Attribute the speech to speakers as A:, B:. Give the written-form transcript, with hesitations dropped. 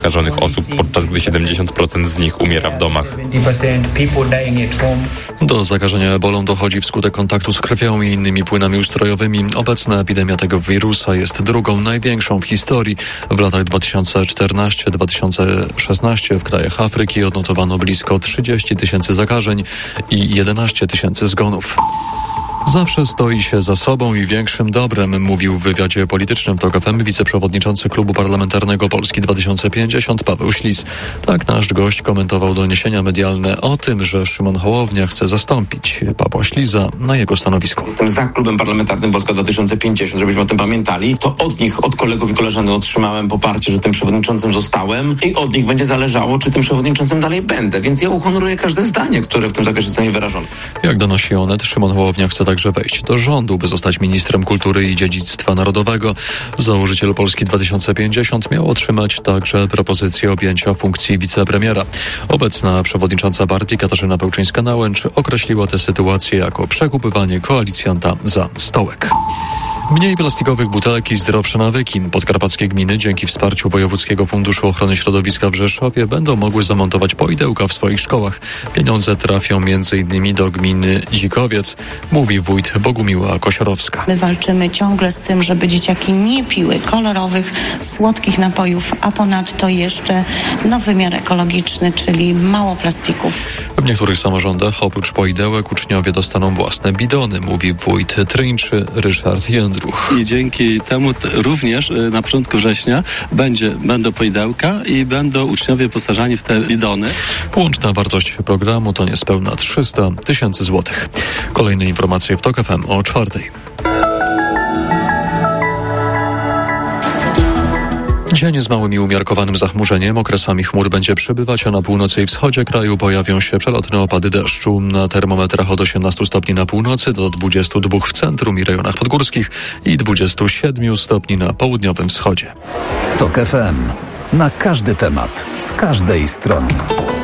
A: zakażonych osób, podczas gdy 70% z nich umiera w domach.
B: Do zakażenia ebolą dochodzi wskutek kontaktu z krwią i innymi płynami ustrojowymi. Obecna epidemia tego wirusa jest drugą największą w historii. W latach 2014-2016 w krajach Afryki odnotowano blisko 30 000 zakażeń i 11 000 zgonów. Zawsze stoi się za sobą i większym dobrem, mówił w wywiadzie politycznym w TOK FM wiceprzewodniczący Klubu Parlamentarnego Polski 2050 Paweł Ślis. Tak nasz gość komentował doniesienia medialne o tym, że Szymon Hołownia chce zastąpić Pawła Ślisa na jego stanowisku.
C: Jestem za Klubem Parlamentarnym Polska 2050, żebyśmy o tym pamiętali. To od nich, od kolegów i koleżanek otrzymałem poparcie, że tym przewodniczącym zostałem i od nich będzie zależało, czy tym przewodniczącym dalej będę. Więc ja uhonoruję każde zdanie, które w tym zakresie zostanie wyrażone.
B: Jak donosi Onet, Szymon Hołownia chce także wejść do rządu, by zostać ministrem kultury i dziedzictwa narodowego. Założyciel Polski 2050 miał otrzymać także propozycję objęcia funkcji wicepremiera. Obecna przewodnicząca partii Katarzyna Pełczyńska-Nałęcz określiła tę sytuację jako przekupywanie koalicjanta za stołek. Mniej plastikowych butelek i zdrowsze nawyki. Podkarpackie gminy dzięki wsparciu Wojewódzkiego Funduszu Ochrony Środowiska w Rzeszowie będą mogły zamontować poidełka w swoich szkołach. Pieniądze trafią m.in. do gminy Dzikowiec, mówi wójt Bogumiła Kosiorowska.
D: My walczymy ciągle z tym, żeby dzieciaki nie piły kolorowych, słodkich napojów, a ponadto jeszcze wymiar ekologiczny, czyli mało plastików.
B: W niektórych samorządach oprócz poidełek uczniowie dostaną własne bidony, mówi wójt Tryńczy Ryszard Jędruch.
E: I dzięki temu również na początku września będą poidełka i będą uczniowie wyposażani w te bidony.
B: Łączna wartość programu to niespełna 300 000 złotych. Kolejne informacje w TOK FM o 4:00. Dzień z małym i umiarkowanym zachmurzeniem. Okresami chmur będzie przybywać, a na północy i wschodzie kraju pojawią się przelotne opady deszczu. Na termometrach od 18 stopni na północy do 22 w centrum i rejonach podgórskich i 27 stopni na południowym wschodzie.
F: TOK FM. Na każdy temat, z każdej strony.